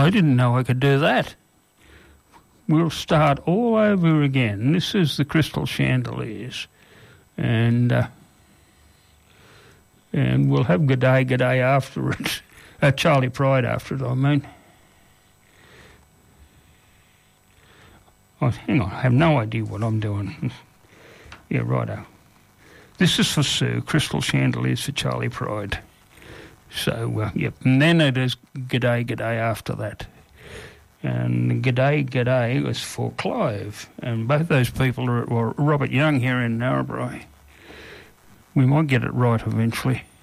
I didn't know I could do that. We'll start all over again. This is the Crystal Chandeliers. And we'll have G'day after it. Charlie Pride after it, I mean. Oh, hang on, I have no idea what I'm doing. Yeah, righto. This is for Sue, Crystal Chandeliers for Charlie Pride. So, yep, and then it is G'day after that. And G'day was for Clive. And both those people are Robert Young here in Narrabri. We might get it right eventually.